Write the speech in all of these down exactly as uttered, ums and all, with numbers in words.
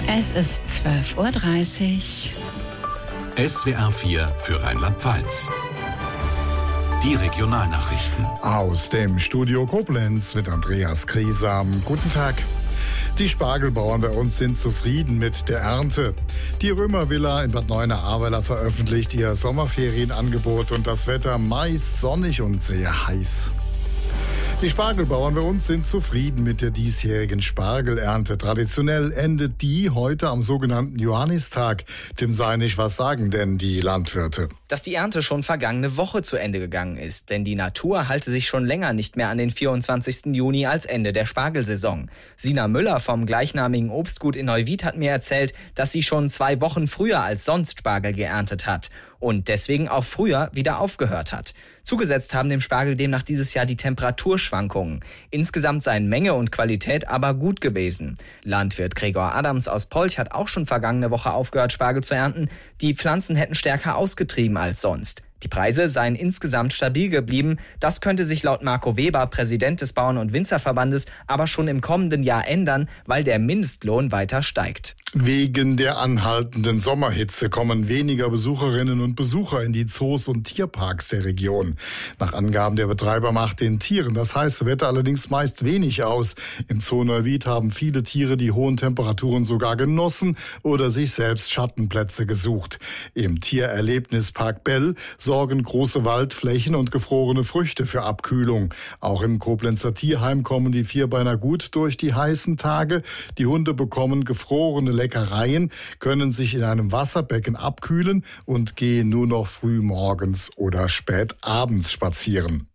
Es ist zwölf Uhr dreißig. S W R vier für Rheinland-Pfalz. Die Regionalnachrichten. Aus dem Studio Koblenz mit Andreas Griesam. Guten Tag. Die Spargelbauern bei uns sind zufrieden mit der Ernte. Die Römervilla in Bad Neuenahr-Ahrweiler veröffentlicht ihr Sommerferienangebot und das Wetter meist sonnig und sehr heiß. Die Spargelbauern bei uns sind zufrieden mit der diesjährigen Spargelernte. Traditionell endet die heute am sogenannten Johannistag. Tim Seinig, was sagen denn die Landwirte? Dass die Ernte schon vergangene Woche zu Ende gegangen ist. Denn die Natur halte sich schon länger nicht mehr an den vierundzwanzigsten Juni als Ende der Spargelsaison. Sina Müller vom gleichnamigen Obstgut in Neuwied hat mir erzählt, dass sie schon zwei Wochen früher als sonst Spargel geerntet hat. Und deswegen auch früher wieder aufgehört hat. Zugesetzt haben dem Spargel demnach dieses Jahr die Temperaturschwankungen. Insgesamt seien Menge und Qualität aber gut gewesen. Landwirt Gregor Adams aus Polch hat auch schon vergangene Woche aufgehört, Spargel zu ernten. Die Pflanzen hätten stärker ausgetrieben als sonst. Die Preise seien insgesamt stabil geblieben. Das könnte sich laut Marco Weber, Präsident des Bauern- und Winzerverbandes, aber schon im kommenden Jahr ändern, weil der Mindestlohn weiter steigt. Wegen der anhaltenden Sommerhitze kommen weniger Besucherinnen und Besucher in die Zoos und Tierparks der Region. Nach Angaben der Betreiber macht den Tieren das heiße Wetter allerdings meist wenig aus. Im Zoo Neuwied haben viele Tiere die hohen Temperaturen sogar genossen oder sich selbst Schattenplätze gesucht. Im Tiererlebnispark Bell sorgen große Waldflächen und gefrorene Früchte für Abkühlung. Auch im Koblenzer Tierheim kommen die Vierbeiner gut durch die heißen Tage. Die Hunde bekommen gefrorene Leckereien, können sich in einem Wasserbecken abkühlen und gehen nur noch früh morgens oder spät abends spazieren.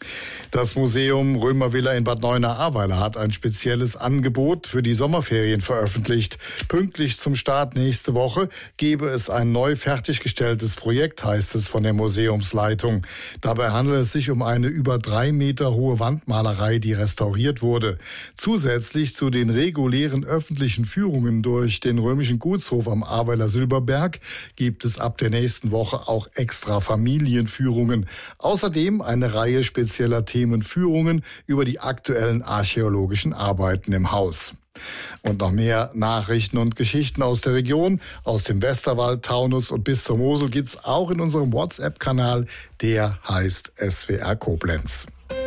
Das Museum Römervilla in Bad Neuenahr-Ahrweiler hat ein spezielles Angebot für die Sommerferien veröffentlicht. Pünktlich zum Start nächste Woche gebe es ein neu fertiggestelltes Projekt, heißt es von der Museumsleitung. Dabei handelt es sich um eine über drei Meter hohe Wandmalerei, die restauriert wurde. Zusätzlich zu den regulären öffentlichen Führungen durch den römischen Gutshof am Ahrweiler Silberberg gibt es ab der nächsten Woche auch extra Familienführungen. Außerdem eine Reihe spezieller Themenführungen über die aktuellen archäologischen Arbeiten im Haus. Und noch mehr Nachrichten und Geschichten aus der Region, aus dem Westerwald, Taunus und bis zur Mosel gibt's auch in unserem WhatsApp-Kanal, der heißt S W R Koblenz.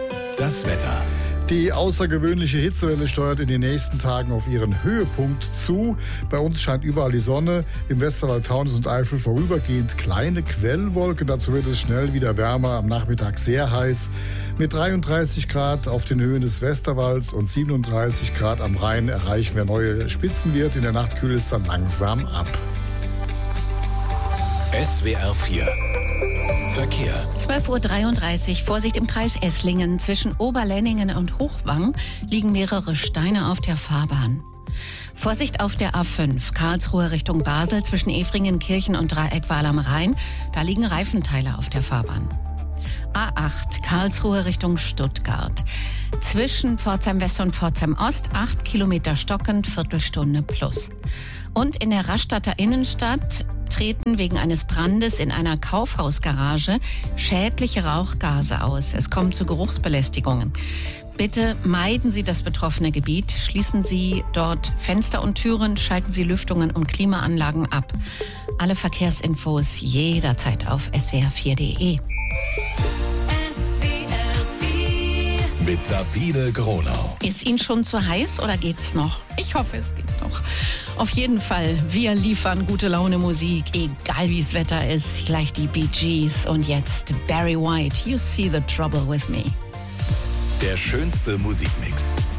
Das Wetter. Die außergewöhnliche Hitzewelle steuert in den nächsten Tagen auf ihren Höhepunkt zu. Bei uns scheint überall die Sonne. Im Westerwald, Taunus und Eifel vorübergehend kleine Quellwolken. Dazu wird es schnell wieder wärmer. Am Nachmittag sehr heiß. Mit dreiunddreißig Grad auf den Höhen des Westerwalds und siebenunddreißig Grad am Rhein erreichen wir neue Spitzenwerte. In der Nacht kühlt es dann langsam ab. S W R vier. Verkehr. zwölf Uhr dreiunddreißig. Vorsicht im Kreis Esslingen. Zwischen Oberlenningen und Hochwang liegen mehrere Steine auf der Fahrbahn. Vorsicht auf der A fünf. Karlsruhe Richtung Basel zwischen Efringenkirchen und Dreieckwahl am Rhein. Da liegen Reifenteile auf der Fahrbahn. A acht. Karlsruhe Richtung Stuttgart. Zwischen Pforzheim West und Pforzheim Ost acht Kilometer stockend, Viertelstunde plus. Und in der Rastatter Innenstadt treten wegen eines Brandes in einer Kaufhausgarage schädliche Rauchgase aus. Es kommt zu Geruchsbelästigungen. Bitte meiden Sie das betroffene Gebiet, schließen Sie dort Fenster und Türen, schalten Sie Lüftungen und Klimaanlagen ab. Alle Verkehrsinfos jederzeit auf s w r vier punkt d e. Mit Sabine Gronau. Ist Ihnen schon zu heiß oder geht's noch? Ich hoffe, es geht noch. Auf jeden Fall, wir liefern gute Laune Musik, egal wie das Wetter ist. Gleich die Bee Gees und jetzt Barry White, You See the Trouble with Me. Der schönste Musikmix.